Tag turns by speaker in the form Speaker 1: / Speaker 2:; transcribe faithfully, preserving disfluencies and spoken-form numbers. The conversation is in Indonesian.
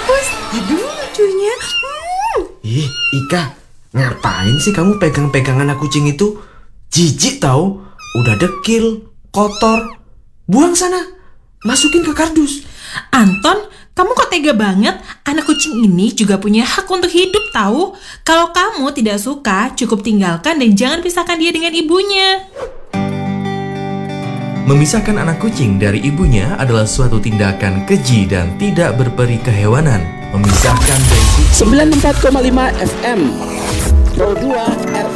Speaker 1: dibungkus. Aduh, lucunya. Hmm.
Speaker 2: Ih, Ika, ngapain sih kamu pegang-pegangan anak kucing itu? Jijik tau, udah dekil, kotor. Buang sana, masukin ke kardus.
Speaker 1: Anton, kamu kok tega banget? Anak kucing ini juga punya hak untuk hidup tahu. Kalau kamu tidak suka, cukup tinggalkan dan jangan pisahkan dia dengan ibunya.
Speaker 3: Memisahkan anak kucing dari ibunya adalah suatu tindakan keji dan tidak berperi kehewanan. Memisahkan dari kucing
Speaker 4: sembilan puluh empat koma lima F M Pro dua R